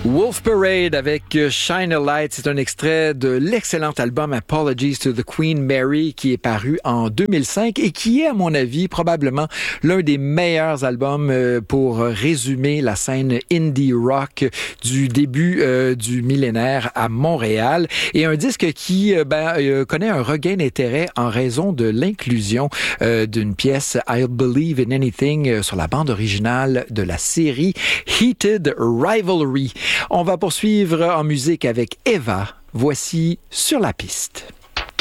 Wolf Parade avec Shine a Light, c'est un extrait de l'excellent album Apologies to the Queen Mary qui est paru en 2005 et qui est, à mon avis, probablement l'un des meilleurs albums pour résumer la scène indie rock du début du millénaire à Montréal. Et un disque qui connaît un regain d'intérêt en raison de l'inclusion d'une pièce I'll Believe in Anything sur la bande originale de la série Heated Rivalry. On va poursuivre en musique avec Eva. Voici Sur la piste.